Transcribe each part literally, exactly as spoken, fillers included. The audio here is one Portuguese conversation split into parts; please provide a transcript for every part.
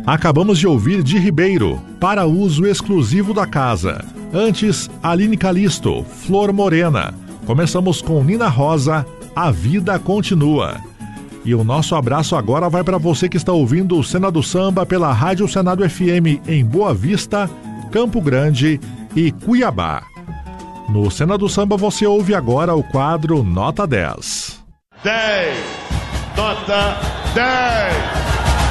Acabamos de ouvir De Ribeiro, Para Uso Exclusivo da Casa. Antes, Aline Calisto, Flor Morena. Começamos com Nina Rosa, A Vida Continua. E o nosso abraço agora vai para você que está ouvindo o Cena do Samba pela Rádio Senado F M em Boa Vista, Campo Grande e Cuiabá. No Cena do Samba você ouve agora o quadro Nota dez. dez. Nota dez.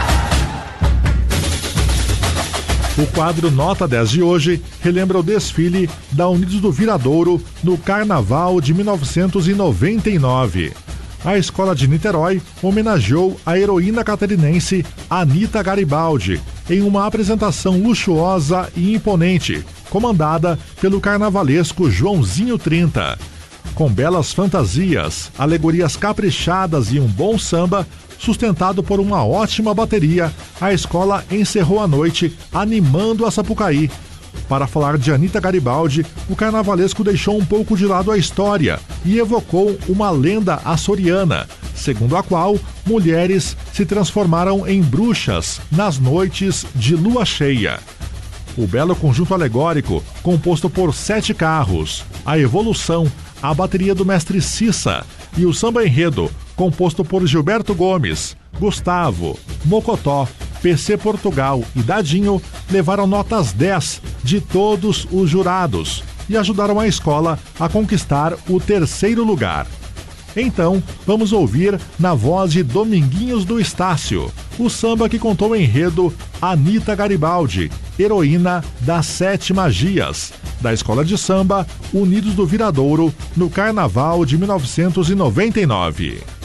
O quadro Nota dez de hoje relembra o desfile da Unidos do Viradouro no Carnaval de mil novecentos e noventa e nove. A Escola de Niterói homenageou a heroína catarinense Anita Garibaldi em uma apresentação luxuosa e imponente, comandada pelo carnavalesco Joãozinho trinta. Com belas fantasias, alegorias caprichadas e um bom samba, sustentado por uma ótima bateria, a escola encerrou a noite animando a Sapucaí. Para falar de Anita Garibaldi, o carnavalesco deixou um pouco de lado a história e evocou uma lenda açoriana, segundo a qual mulheres se transformaram em bruxas nas noites de lua cheia. O belo conjunto alegórico, composto por sete carros, a evolução, a bateria do mestre Cissa e o samba enredo, composto por Gilberto Gomes, Gustavo, Mocotó, P C Portugal e Dadinho, levaram notas dez de todos os jurados e ajudaram a escola a conquistar o terceiro lugar. Então, vamos ouvir na voz de Dominguinhos do Estácio, o samba que contou o enredo Anita Garibaldi, heroína das Sete Magias, da Escola de Samba Unidos do Viradouro, no Carnaval de mil novecentos e noventa e nove.